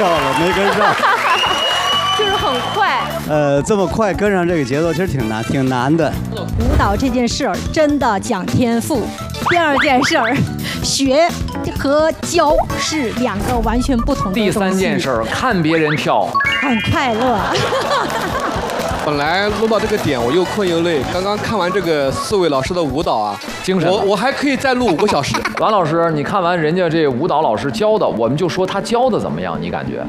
上了，没跟上。 就是很快。 这么快跟上这个节奏，其实挺难的。 舞蹈这件事儿真的讲天赋。第二件事儿，学和教是两个完全不同的东西。 第三件事儿，看别人跳， 很快乐。 本来录到这个点，我又困又累。刚刚看完这个4位老师的舞蹈啊， 精神。 我还可以再录5个小时。 栾老师，你看完人家这舞蹈老师教的，我们就说他教的怎么样？你感觉？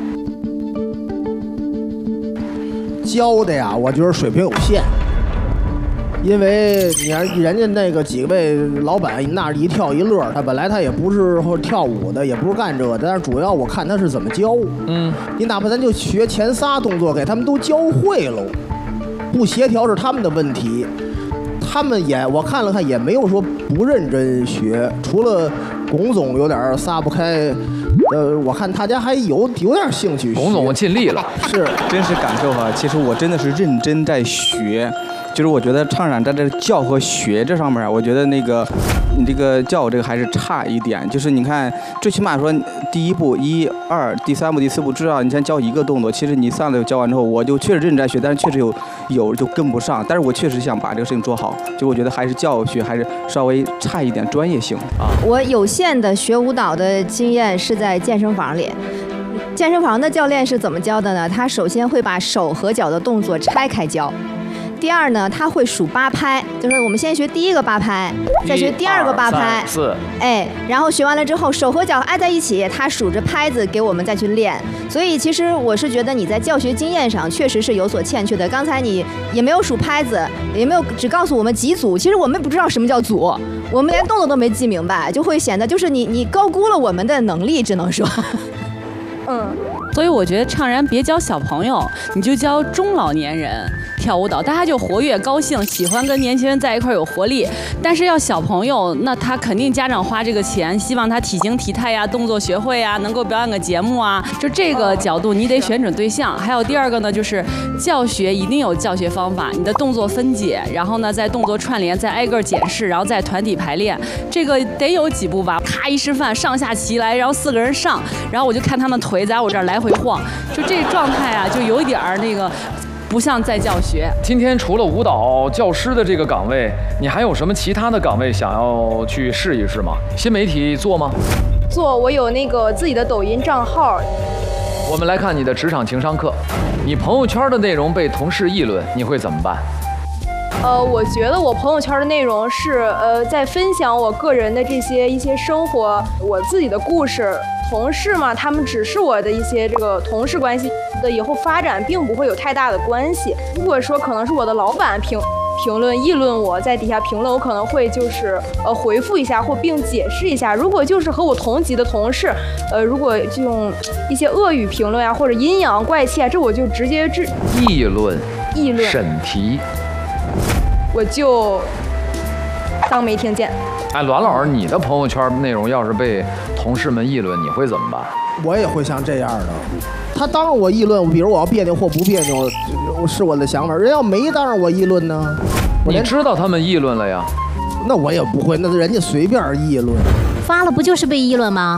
教的呀，我觉得水平有限。因为你看人家那个几位老板那一跳一乐，他本来他也不是跳舞的，也不是干这个，但是主要我看他是怎么教。你哪怕咱就学前仨动作，给他们都教会了，不协调是他们的问题。他们我看了看也没有说不认真学，除了龚总有点撒不开。我看大家还有点兴趣。 龚总尽力了， 是真实感受哈。其实我真的是认真在学。就是我觉得唱展在这教和学这上面，我觉得那个你这个教这个还是差一点。就是你看，最起码说第一步1、2、第3步、第4步，至少你先教一个动作。其实你上来教完之后，我就确实认真在学，但是确实有就跟不上。但是我确实想把这个事情做好，就我觉得还是教学还是稍微差一点专业性啊。 我有限的学舞蹈的经验是在健身房里。健身房的教练是怎么教的呢？他首先会把手和脚的动作拆开教。第二呢，他会数8拍，就是我们先学第1个8拍，再学第2个8拍 ，1、2、3、4， 哎，然后学完了之后，手和脚挨在一起，他数着拍子给我们再去练。所以其实我是觉得你在教学经验上确实是有所欠缺的。刚才你也没有数拍子，也没有只告诉我们几组，其实我们不知道什么叫组，我们连动作都没记明白，就会显得就是你高估了我们的能力，只能说。 所以我觉得怅然别教小朋友，你就教中老年人跳舞蹈，大家就活跃高兴，喜欢跟年轻人在一块有活力。但是要小朋友，那他肯定家长花这个钱，希望他体型体态呀、动作学会呀，能够表演个节目啊。就这个角度，你得选准对象。还有第二个呢，就是教学一定有教学方法，你的动作分解，然后呢再动作串联，再挨个检视，然后再团体排练。这个得有几步吧？咔一示范，上下齐来，然后4个人上，然后我就看他们腿在我这儿来回晃，就这状态啊，就有一点儿那个。不像在教学。 今天除了舞蹈教师的这个岗位，你还有什么其他的岗位想要去试一试吗？新媒体做吗？ 做，我有那个自己的抖音账号。 我们来看你的职场情商课，你朋友圈的内容被同事议论，你会怎么办？ 我觉得我朋友圈的内容是在分享我个人的一些生活，我自己的故事。同事嘛，他们只是我的一些这个同事关系的，以后发展并不会有太大的关系。如果说可能是我的老板评论议论我，在底下评论，我可能会就是回复一下或并解释一下。如果就是和我同级的同事，如果就用一些恶语评论啊，或者阴阳怪气啊，这我就直接议论审题， 我就当没听见。 哎，栾老师，你的朋友圈内容要是被同事们议论，你会怎么办？ 我也会像这样的。他当着我议论，比如我要别扭或不别扭，是我的想法。人要没当着我议论呢， 你知道他们议论了呀？ 那我也不会，那人家随便议论。 发了不就是被议论吗？